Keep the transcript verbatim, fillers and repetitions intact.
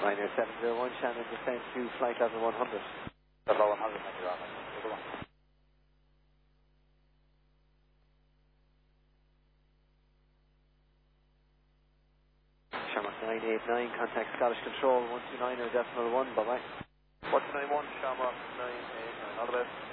Ryanair seven zero one, Shannon, descend to flight level one hundred. Level one hundred, thank you very much. Good one. Shamrock nine eight nine, contact Scottish Control one two nine or decimal one, bye bye. one two nine one, Shamrock nine eight nine, all the best.